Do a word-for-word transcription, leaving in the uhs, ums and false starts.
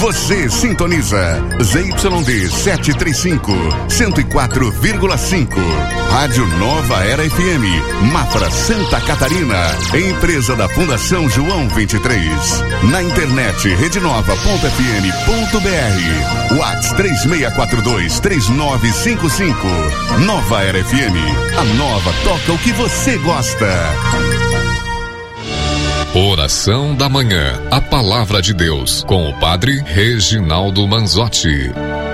Você sintoniza Z Y D setecentos e trinta e cinco, cento e quatro vírgula cinco. Rádio Nova Era F M, Mafra, Santa Catarina. Empresa da Fundação João vinte e três. Na internet rede nova ponto f m ponto b r. WhatsApp três seis quatro dois, três nove cinco cinco. Nova Era F M. A nova toca o que você gosta. Oração da Manhã, a Palavra de Deus, com o Padre Reginaldo Manzotti.